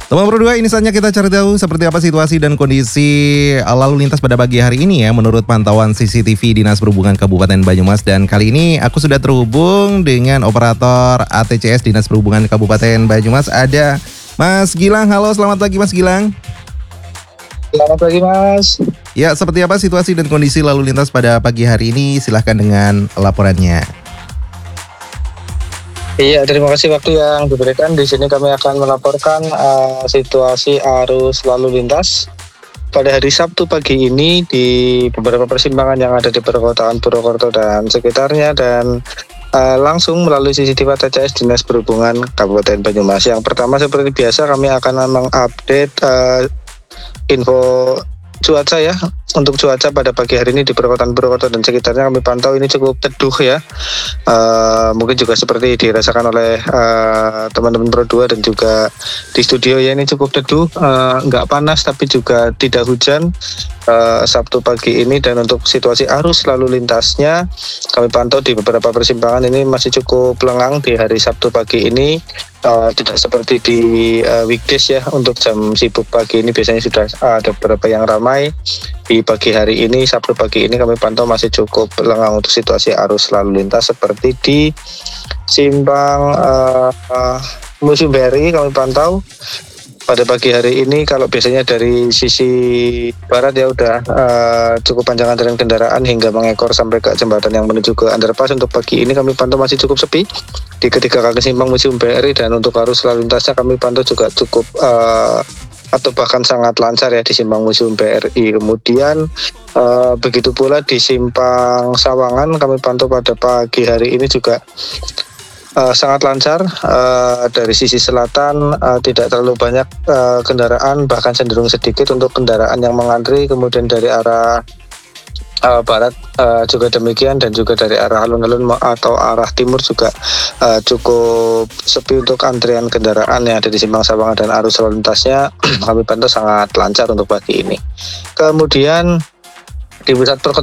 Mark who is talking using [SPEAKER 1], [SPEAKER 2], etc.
[SPEAKER 1] Teman berdua, ini saatnya kita cari tahu seperti apa situasi dan kondisi lalu lintas pada pagi hari ini ya menurut pantauan CCTV Dinas Perhubungan Kabupaten Banyumas. Dan kali ini aku sudah terhubung dengan operator ATCS Dinas Perhubungan Kabupaten Banyumas. Ada Mas Gilang. Halo, selamat pagi Mas Gilang.
[SPEAKER 2] Selamat pagi Mas.
[SPEAKER 1] Ya, seperti apa situasi dan kondisi lalu lintas pada pagi hari ini? Silahkan dengan laporannya.
[SPEAKER 2] Iya, terima kasih waktu yang diberikan. Di sini kami akan melaporkan situasi arus lalu lintas pada hari Sabtu pagi ini di beberapa persimpangan yang ada di perkotaan Purwokerto dan sekitarnya, dan langsung melalui CCTV ATCS Dinas Perhubungan Kabupaten Banyumas. Yang pertama, seperti biasa kami akan mengupdate info cuaca ya. Untuk cuaca pada pagi hari ini di perkotaan Purwokerto dan sekitarnya kami pantau ini cukup teduh ya. Mungkin juga seperti dirasakan oleh teman-teman Pro 2 dan juga di studio ya, ini cukup teduh, nggak panas tapi juga tidak hujan Sabtu pagi ini. Dan untuk situasi arus lalu lintasnya kami pantau di beberapa persimpangan ini masih cukup lengang di hari Sabtu pagi ini. Tidak seperti di weekdays ya. Untuk jam sibuk pagi ini biasanya sudah ada beberapa yang ramai. Di pagi hari ini, Sabtu pagi ini kami pantau masih cukup lengang untuk situasi arus lalu lintas, seperti di simpang Museum BRI kami pantau pada pagi hari ini. Kalau biasanya dari sisi barat ya udah cukup panjang antrian kendaraan hingga mengekor sampai ke jembatan yang menuju ke underpass. Untuk pagi ini kami pantau masih cukup sepi di ketiga kaki simpang Museum BRI, dan untuk arus lalu lintasnya kami pantau juga cukup atau bahkan sangat lancar ya di simpang Museum BRI. Kemudian begitu pula di simpang Sawangan kami pantau pada pagi hari ini juga sangat lancar. Dari sisi selatan tidak terlalu banyak kendaraan, bahkan cenderung sedikit untuk kendaraan yang mengantri. Kemudian dari arah barat juga demikian, dan juga dari arah alun-alun atau arah timur juga cukup sepi untuk antrian kendaraan yang ada di simpang Sawangan, dan arus lalu lintasnya kami pantau sangat lancar untuk pagi ini. Kemudian di pusat